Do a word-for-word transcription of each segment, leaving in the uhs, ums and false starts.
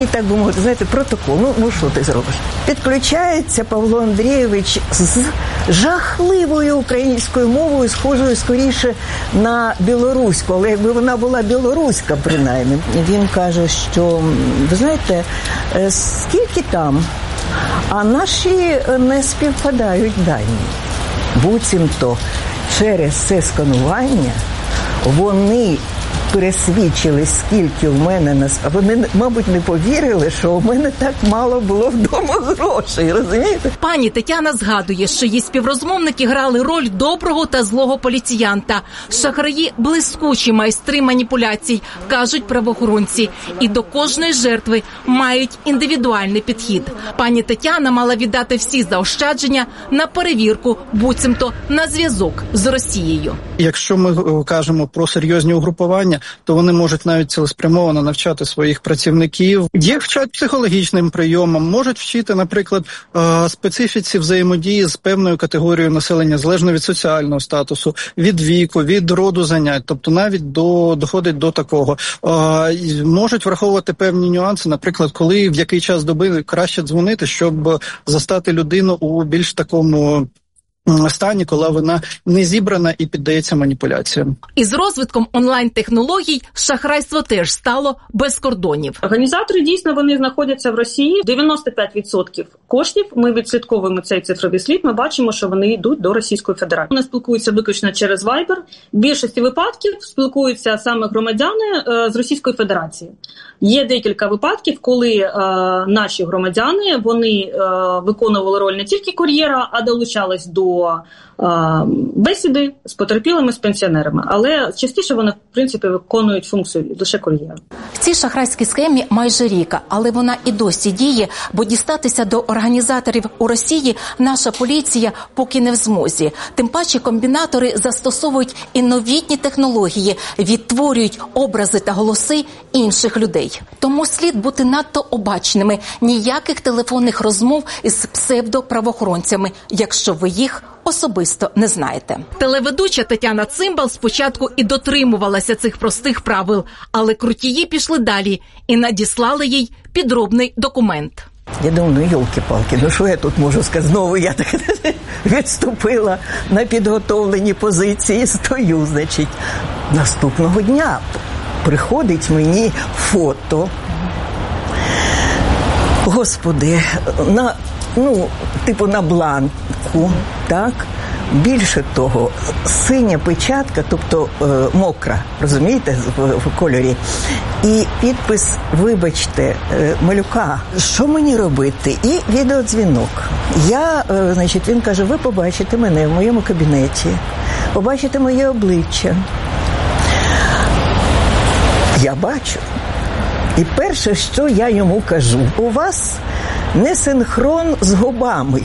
І так би мовити, знаєте, протокол, ну, ну що ти зробиш? Підключається Павло Андрійович з жахливою українською мовою, схожою скоріше на білоруську, але якби вона була білоруська принаймні. Він каже, що, ви знаєте, скільки там, а наші не співпадають дані. Буцімто через це сканування вони пересвідчили, скільки в мене нас. А вони, мабуть, не повірили, що у мене так мало було вдома грошей, розумієте? Пані Тетяна згадує, що її співрозмовники грали роль доброго та злого поліціянта. Шахраї – блискучі майстри маніпуляцій, кажуть правоохоронці. І до кожної жертви мають індивідуальний підхід. Пані Тетяна мала віддати всі заощадження на перевірку, буцімто на зв'язок з Росією. Якщо ми кажемо про серйозні угрупування, то вони можуть навіть цілеспрямовано навчати своїх працівників. Їх вчать психологічним прийомам, можуть вчити, наприклад, специфіці взаємодії з певною категорією населення, залежно від соціального статусу, від віку, від роду занять, тобто навіть до, доходить до такого. Можуть враховувати певні нюанси, наприклад, коли, в який час доби краще дзвонити, щоб застати людину у більш такому стані, коли вона не зібрана і піддається маніпуляціям. Із розвитком онлайн-технологій шахрайство теж стало без кордонів. Організатори, дійсно, вони знаходяться в Росії. дев'яносто п'ять відсотків коштів, ми відслідковуємо цей цифровий слід, ми бачимо, що вони йдуть до Російської Федерації. Вони спілкуються виключно через Viber. В більшості випадків спілкуються саме громадяни е, з Російської Федерації. Є декілька випадків, коли е, наші громадяни, вони е, виконували роль не тільки кур'єра, а долучались до бесіди з потерпілими, з пенсіонерами. Але частіше вони, в принципі, виконують функцію лише кур'єра. В цій шахрайській схемі майже рік, але вона і досі діє, бо дістатися до організаторів у Росії наша поліція поки не в змозі. Тим паче комбінатори застосовують і новітні технології, відтворюють образи та голоси інших людей. Тому слід бути надто обачними. Ніяких телефонних розмов із псевдоправоохоронцями, якщо ви їх особисто не знаєте. Телеведуча Тетяна Цимбал спочатку і дотримувалася цих простих правил, але крутії пішли далі і надіслали їй підробний документ. Я думаю, ну йолки-палки, ну що я тут можу сказати? Знову я так відступила на підготовлені позиції, стою, значить. Наступного дня приходить мені фото. Господи, на, ну, типу на бланку, так? Більше того, синя печатка, тобто е, мокра, розумієте, в, в кольорі. І підпис, вибачте, е, малюка, що мені робити? І відеодзвінок. Я, е, значить, він каже, ви побачите мене в моєму кабінеті, побачите моє обличчя. Я бачу. І перше, що я йому кажу, у вас не синхрон з губами.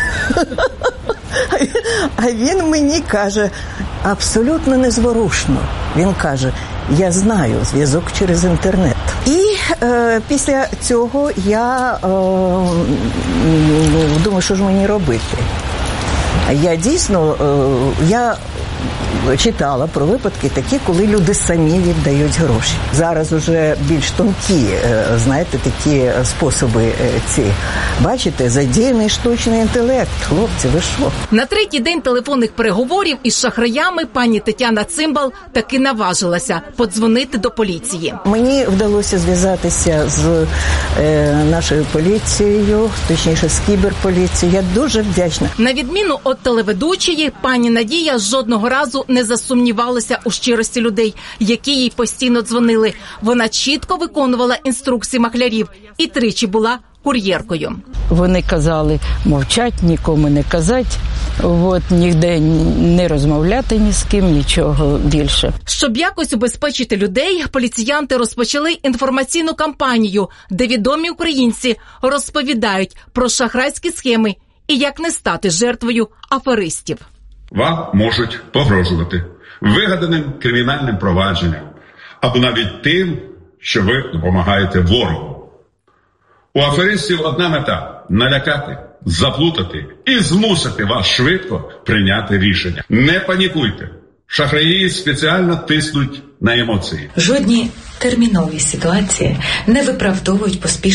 А він мені каже, абсолютно незворушно. Він каже, я знаю зв'язок через інтернет. І е, після цього я е, думаю, що ж мені робити. Я дійсно, е, я читала про випадки такі, коли люди самі віддають гроші. Зараз уже більш тонкі, знаєте, такі способи ці. Бачите, задіяний штучний інтелект. Хлопці, ви що? На третій день телефонних переговорів із шахраями пані Тетяна Цимбал таки наважилася подзвонити до поліції. Мені вдалося зв'язатися з е, нашою поліцією, точніше з кіберполіцією. Я дуже вдячна. На відміну від телеведучої, пані Надія жодного разу не засумнівалася у щирості людей, які їй постійно дзвонили. Вона чітко виконувала інструкції махлярів і тричі була кур'єркою. Вони казали мовчать, нікому не казати, от, ніде не розмовляти ні з ким, нічого більше. Щоб якось убезпечити людей, поліціянти розпочали інформаційну кампанію, де відомі українці розповідають про шахрайські схеми і як не стати жертвою аферистів. Вам можуть погрожувати вигаданим кримінальним провадженням або навіть тим, що ви допомагаєте ворогу. У аферистів одна мета – налякати, заплутати і змусити вас швидко прийняти рішення. Не панікуйте, Шахраї спеціально тиснуть на емоції. Жодні термінові ситуації не виправдовують поспішних